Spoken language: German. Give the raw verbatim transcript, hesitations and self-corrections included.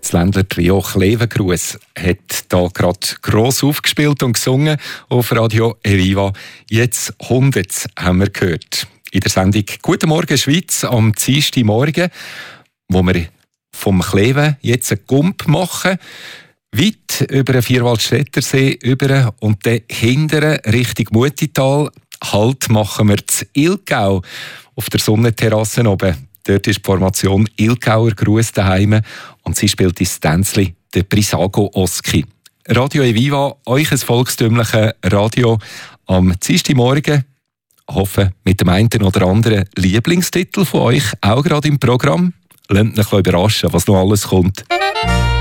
Das Ländler Trio Klevengruß hat da gerade gross aufgespielt und gesungen auf Radio Eviva. Jetzt hundert haben wir gehört. In der Sendung «Guten Morgen Schweiz» am Dienstagmorgen, wo wir vom Kleven jetzt einen Gump machen. Weit über den Vierwaldstättersee über und dann hinten Richtung Mutital. Halt machen wir zu Ilgau auf der Sonnenterrasse oben. Dort ist die Formation Ilgauer Gruß daheim und sie spielt ins Tänzli der Prisago Oski. Radio Eviva, euch ein volkstümliches Radio am Dienstagmorgen. Hoffe mit dem einen oder anderen Lieblingstitel von euch auch gerade im Programm. Lasst euch überraschen, was noch alles kommt.